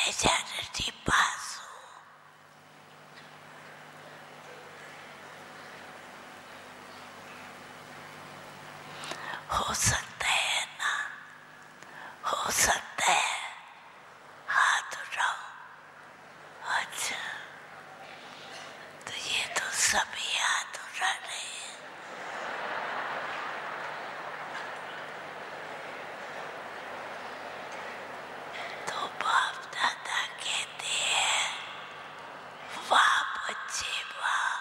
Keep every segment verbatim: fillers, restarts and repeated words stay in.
Majority पास हो हो सकता है ना, हो सकता है, हाथ उठाओ। अच्छा, तो ये तो सभी हाथ उठा रहे हैं। तो बाप दादा कहते हैं, वाह बच्चे वाह।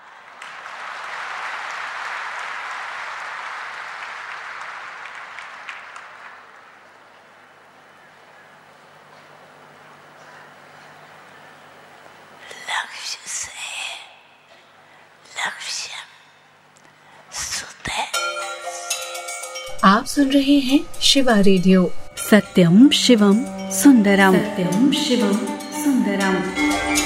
लक्ष्य से लक्ष्य सुते। आप सुन रहे हैं शिवा रेडियो। सत्यम शिवम सुंदरम। सत्यम शिवम सुंदरम।